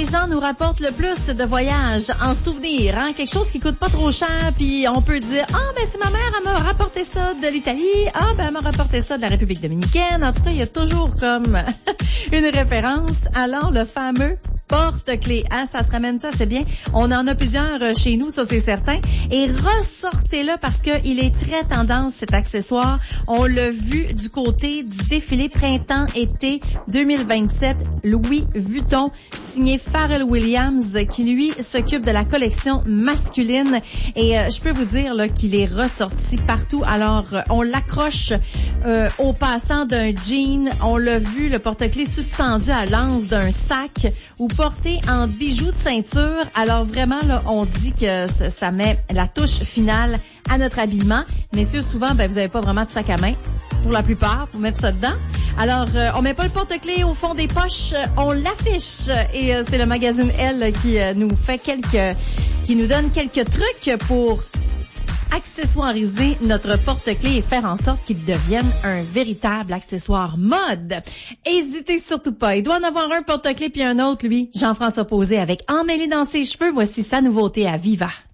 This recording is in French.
les gens nous rapportent le plus de voyages en souvenir, hein? Quelque chose qui coûte pas trop cher, puis on peut dire, c'est ma mère, elle m'a rapporté ça de l'Italie, elle m'a rapporté ça de la République dominicaine. En tout cas, il y a toujours comme une référence. Alors, le fameux porte-clés, hein? Ça se ramène ça, c'est bien. On en a plusieurs chez nous, ça c'est certain. Et ressortez-le parce que il est très tendance, cet accessoire. On l'a vu du côté du défilé printemps-été 2027, Louis Vuitton, signé Pharrell Williams, qui lui s'occupe de la collection masculine. Et je peux vous dire là qu'il est ressorti partout. Alors, on l'accroche au passant d'un jean. On l'a vu, le porte-clés suspendu à l'anse d'un sac ou porté en bijoux de ceinture. Alors vraiment, là, on dit que ça met la touche finale à notre habillement. Messieurs, souvent, vous avez pas vraiment de sac à main. Pour la plupart, pour mettre ça dedans. Alors, on met pas le porte-clés au fond des poches, on l'affiche. Et c'est le magazine Elle qui qui nous donne quelques trucs pour accessoiriser notre porte-clés et faire en sorte qu'il devienne un véritable accessoire mode. Hésitez surtout pas. Il doit en avoir un porte-clés puis un autre, lui. Jean-François Posé avec Emmêlé dans ses cheveux. Voici sa nouveauté à Viva.